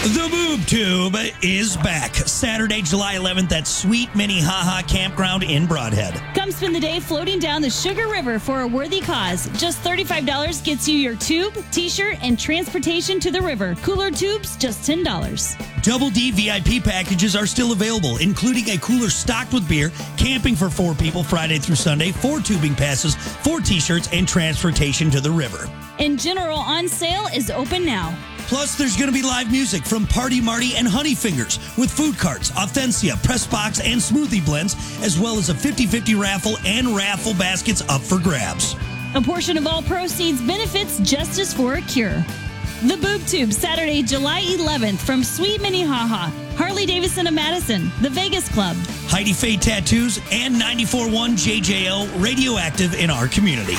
The Boob Tube is back. Saturday, July 11th at Sweet Minnehaha Campground in Broadhead. Come spend the day floating down the Sugar River for a worthy cause. Just $35 gets you your tube, t-shirt, and transportation to the river. Cooler tubes, just $10. Double D VIP packages are still available, including a cooler stocked with beer, camping for 4 people Friday through Sunday, 4 tubing passes, 4 t-shirts, and transportation to the river. And General on sale is open now. Plus, there's going to be live music from Party Marty and Honey Fingers with food carts, Authencia, press box, and smoothie blends, as well as a 50-50 raffle and raffle baskets up for grabs. A portion of all proceeds benefits Justice for a Cure. The Boob Tube, Saturday, July 11th from Sweet Minnehaha, Harley-Davidson of Madison, the Vegas Club, Heidi Faye Tattoos, and 94.1 JJL Radioactive in our community.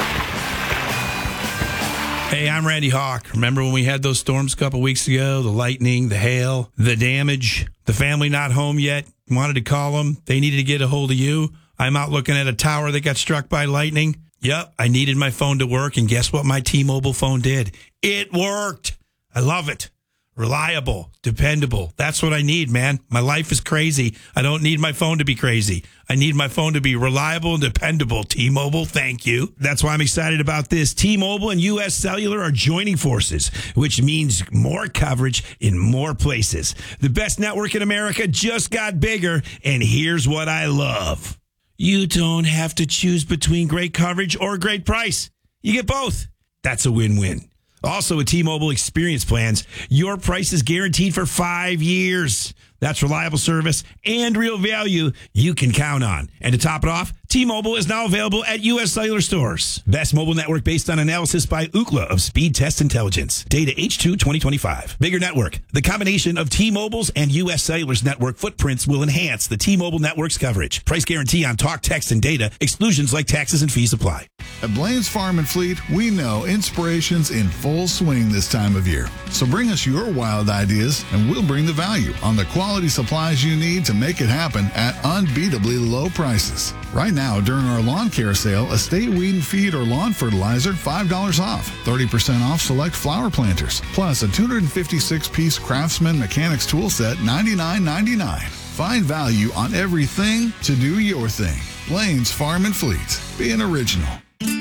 Hey, I'm Randy Hawk. Remember when we had those storms a couple weeks ago? The lightning, the hail, the damage, the family not home yet, wanted to call them. They needed to get a hold of you. I'm out looking at a tower that got struck by lightning. Yep, I needed my phone to work, and guess what my T-Mobile phone did? It worked. I love it. Reliable, dependable. That's what I need, man. My life is crazy. I don't need my phone to be crazy. I need my phone to be reliable and dependable. T-Mobile, thank you. That's why I'm excited about this. T-Mobile and U.S. Cellular are joining forces, which means more coverage in more places. The best network in America just got bigger, and here's what I love. You don't have to choose between great coverage or great price. You get both. That's a win-win. Also, with T-Mobile Experience Plans, your price is guaranteed for 5 years. That's reliable service and real value you can count on. And to top it off, T-Mobile is now available at U.S. Cellular stores. Best mobile network based on analysis by Ookla of Speed Test Intelligence. Data H2 2025. Bigger network. The combination of T-Mobile's and U.S. Cellular's network footprints will enhance the T-Mobile network's coverage. Price guarantee on talk, text, and data. Exclusions like taxes and fees apply. At Blaine's Farm and Fleet, we know inspiration's in full swing this time of year. So bring us your wild ideas, and we'll bring the value on the quality supplies you need to make it happen at unbeatably low prices. Right now, during our lawn care sale, Estate Weed and Feed or lawn fertilizer, $5 off. 30% off select flower planters. Plus a 256-piece Craftsman Mechanics tool set, $99.99. Find value on everything to do your thing. Blaine's Farm and Fleet. Be an original.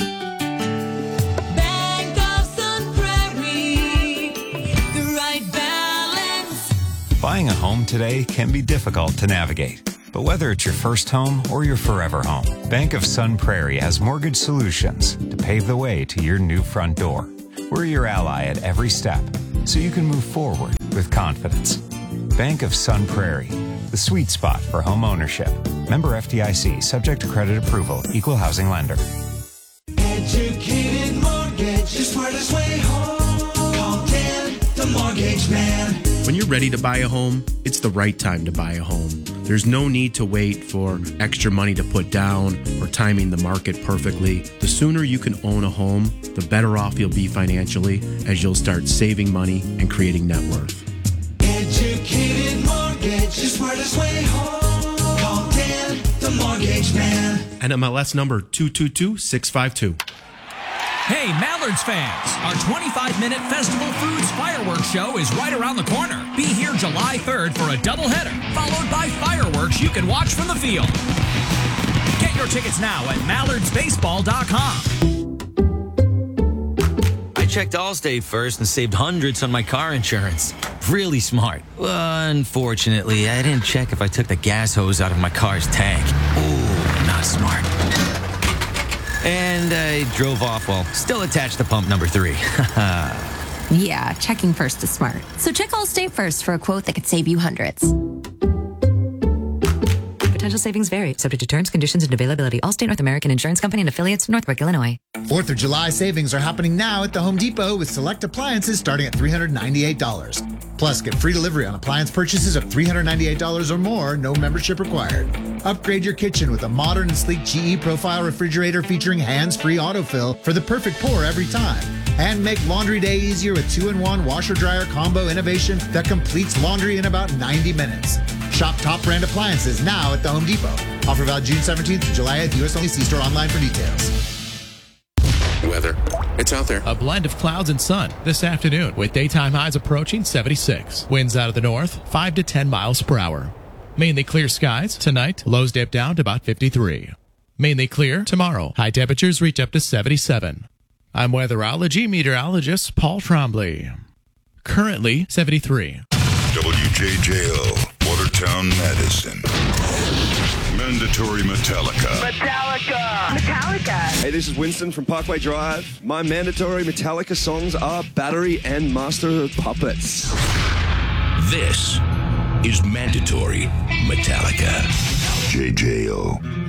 Buying a home today can be difficult to navigate. But whether it's your first home or your forever home, Bank of Sun Prairie has mortgage solutions to pave the way to your new front door. We're your ally at every step, so you can move forward with confidence. Bank of Sun Prairie, the sweet spot for home ownership. Member FDIC, subject to credit approval, equal housing lender. Educated mortgage, the smartest way home. Call Dan, the mortgage man. When you're ready to buy a home, it's the right time to buy a home. There's no need to wait for extra money to put down or timing the market perfectly. The sooner you can own a home, the better off you'll be financially as you'll start saving money and creating net worth. Educated mortgage, the smartest way home. Call Dan, the mortgage man. NMLS number 222652. Hey, Mallards fans, our 25-minute Festival Foods fireworks show is right around the corner. Be here July 3rd for a doubleheader, followed by fireworks you can watch from the field. Get your tickets now at mallardsbaseball.com. I checked Allstate first and saved hundreds on my car insurance. Really smart. Unfortunately, I didn't check if I took the gas hose out of my car's tank. Ooh, not smart. And I drove off while still attached to pump number 3. Yeah, checking first is smart. So check Allstate first for a quote that could save you hundreds. Potential savings vary, subject to terms, conditions, and availability. Allstate North American Insurance Company and affiliates, Northbrook, Illinois. 4th of July savings are happening now at the Home Depot with select appliances starting at $398. Plus, get free delivery on appliance purchases of $398 or more, no membership required. Upgrade your kitchen with a modern and sleek GE Profile refrigerator featuring hands-free autofill for the perfect pour every time. And make laundry day easier with 2-in-1 washer-dryer combo innovation that completes laundry in about 90 minutes. Shop top brand appliances now at the Home Depot. Offer valid June 17th to July 8th. U.S. only. See store online for details. Weather. It's out there. A blend of clouds and sun this afternoon with daytime highs approaching 76. Winds out of the north, 5 to 10 miles per hour. Mainly clear skies tonight. Lows dip down to about 53. Mainly clear tomorrow. High temperatures reach up to 77. I'm weatherology meteorologist Paul Trombley. Currently 73. WJJO, Watertown, Madison. Mandatory Metallica. Hey, this is Winston from Parkway Drive. My mandatory Metallica songs are Battery and Master of Puppets. This is Mandatory Metallica. JJO.